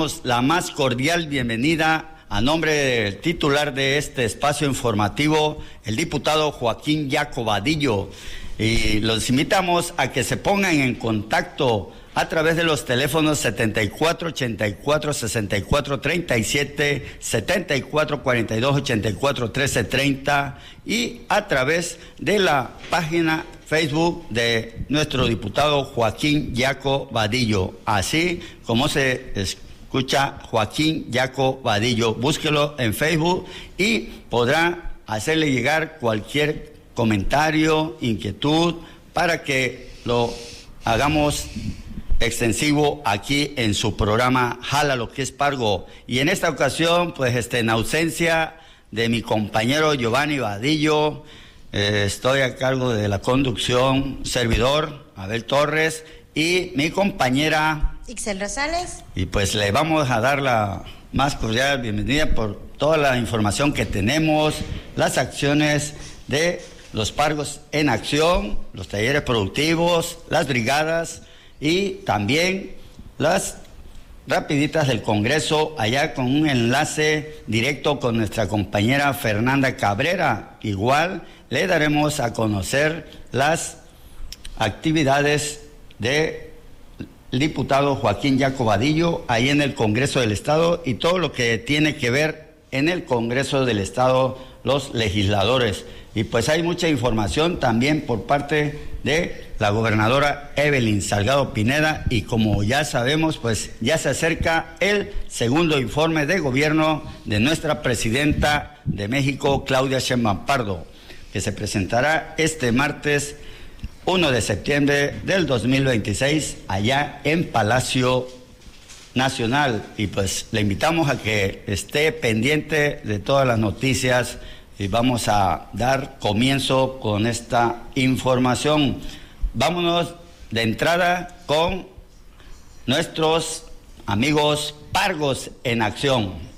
La más cordial bienvenida a nombre del titular de este espacio informativo, el diputado Joaquín Yaco Vadillo. Y los invitamos a que se pongan en contacto a través de los teléfonos 74 84 64 37, 74 42 84 13 30 y a través de la página Facebook de nuestro diputado Joaquín Yaco Vadillo. Así como se escucha, Joaquín Yaco Vadillo. Búsquelo en Facebook y podrá hacerle llegar cualquier comentario, inquietud, para que lo hagamos extensivo aquí en su programa Jala lo que es Pargo. Y en esta ocasión, pues en ausencia de mi compañero Giovanni Vadillo, estoy a cargo de la conducción, servidor Abel Torres y mi compañera Ixel Rosales. Y pues le vamos a dar la más cordial bienvenida por toda la información que tenemos, las acciones de los Pargos en acción, los talleres productivos, las brigadas y también las rapiditas del Congreso, allá con un enlace directo con nuestra compañera Fernanda Cabrera. Igual le daremos a conocer las actividades del diputado Joaquín Yaco Vadillo ahí en el Congreso del Estado y todo lo que tiene que ver en el Congreso del Estado los legisladores. Y pues hay mucha información también por parte de la gobernadora Evelyn Salgado Pineda, y como ya sabemos, pues ya se acerca el segundo informe de gobierno de nuestra presidenta de México, Claudia Sheinbaum Pardo, que se presentará este martes 1 de septiembre del 2026 allá en Palacio Nacional. Y pues le invitamos a que esté pendiente de todas las noticias y vamos a dar comienzo con esta información. Vámonos de entrada con nuestros amigos Pargos en acción.